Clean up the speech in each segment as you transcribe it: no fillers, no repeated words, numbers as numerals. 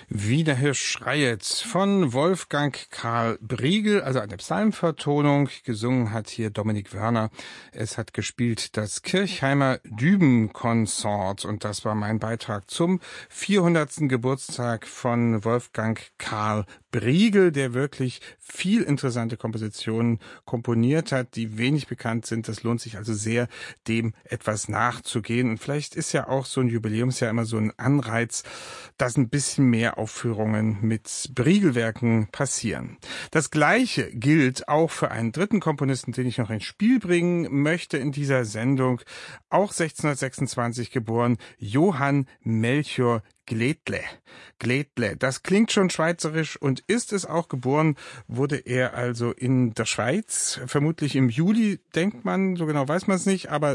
Wie der Hirsch schreiet von Wolfgang Karl Briegel, also eine Psalmvertonung. Gesungen hat hier Dominik Wörner. Es hat gespielt das Kirchheimer Dübenkonsort und das war mein Beitrag zum 400. Geburtstag von Wolfgang Karl Briegel, der wirklich viel interessante Kompositionen komponiert hat, die wenig bekannt sind. Das lohnt sich also sehr, dem etwas nachzugehen. Und vielleicht ist ja auch so ein Jubiläumsjahr immer so ein Anreiz, dass ein bisschen mehr Aufführungen mit Briegelwerken passieren. Das Gleiche gilt auch für einen dritten Komponisten, den ich noch ins Spiel bringen möchte in dieser Sendung. Auch 1626 geboren, Johann Melchior Gledle. Gledle, das klingt schon schweizerisch und ist es auch. Geboren wurde er also in der Schweiz, vermutlich im Juli, denkt man, so genau weiß man es nicht, aber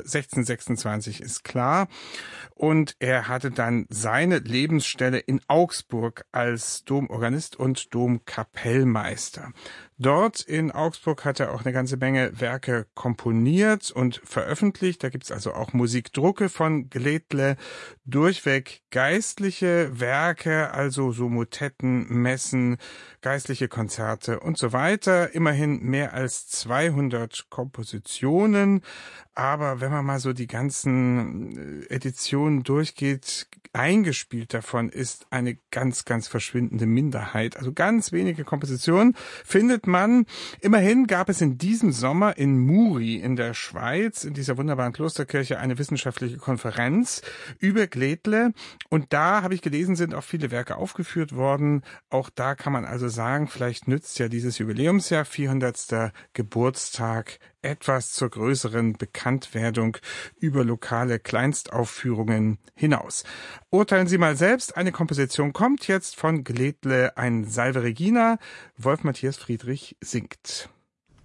1626 ist klar. Und er hatte dann seine Lebensstelle in Augsburg als Domorganist und Domkapellmeister. Dort in Augsburg hat er auch eine ganze Menge Werke komponiert und veröffentlicht. Da gibt's also auch Musikdrucke von Gledle, durchweg geistliche Werke, also so Motetten, Messen, geistliche Konzerte und so weiter. Immerhin mehr als 200 Kompositionen. Aber wenn man mal so die ganzen Editionen durchgeht, eingespielt davon ist eine ganz, ganz verschwindende Minderheit. Also ganz wenige Kompositionen findet man. Immerhin gab es in diesem Sommer in Muri in der Schweiz, in dieser wunderbaren Klosterkirche, eine wissenschaftliche Konferenz über Gledle. Und da, habe ich gelesen, sind auch viele Werke aufgeführt worden. Auch da kann man also sagen, vielleicht nützt ja dieses Jubiläumsjahr, 400. Geburtstag, etwas zur größeren Bekanntwerdung über lokale Kleinstaufführungen hinaus. Urteilen Sie mal selbst, eine Komposition kommt jetzt von Gledle, ein Salve Regina, Wolf Matthias Friedrich singt.